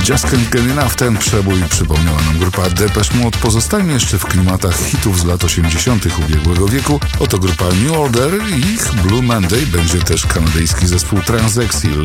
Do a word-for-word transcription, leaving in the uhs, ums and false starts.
Just Can't Get Enough. Ten przebój przypomniała nam grupa Depeche Mode. Pozostajmy jeszcze w klimatach hitów z lat osiemdziesiątych ubiegłego wieku. Oto grupa New Order i ich Blue Monday. Będzie też kanadyjski zespół Transexil.